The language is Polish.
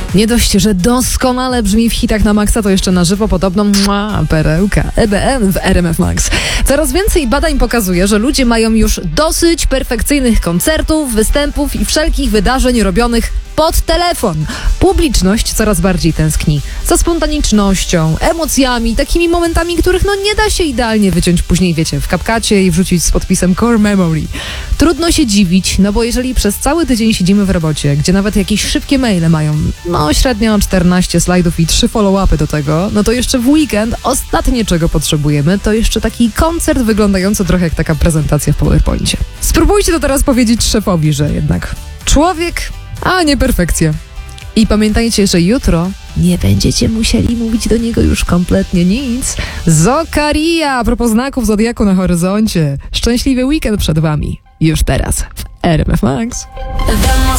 Nie dość, że doskonale brzmi w hitach na maksa, to jeszcze na żywo podobno perełka. EBM w RMF Max. Coraz więcej badań pokazuje, że ludzie mają już dosyć perfekcyjnych koncertów, występów i wszelkich wydarzeń robionych pod telefon. Publiczność coraz bardziej tęskni za spontanicznością, emocjami, takimi momentami, których nie da się idealnie wyciąć później, wiecie, w CapCutie i wrzucić z podpisem Core Memory. Trudno się dziwić, bo jeżeli przez cały tydzień siedzimy w robocie, gdzie nawet jakieś szybkie maile mają, średnio 14 slajdów i 3 follow-upy do tego, to jeszcze w weekend ostatnie, czego potrzebujemy, to jeszcze taki koncert wyglądający trochę jak taka prezentacja w PowerPoincie. Spróbujcie to teraz powiedzieć szefowi, że jednak człowiek, a nie perfekcja. I pamiętajcie, że jutro nie będziecie musieli mówić do niego już kompletnie nic. Zokaria, a propos znaków zodiaku na horyzoncie. Szczęśliwy weekend przed wami. Już teraz w RMF Max.